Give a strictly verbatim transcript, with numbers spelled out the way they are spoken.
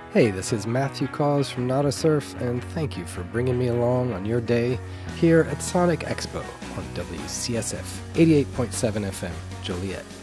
Hey, this is Matthew Cause from Nadasurf, and thank you for bringing me along on your day here at Sonic Expo on W C S F eighty-eight point seven F M, Joliet.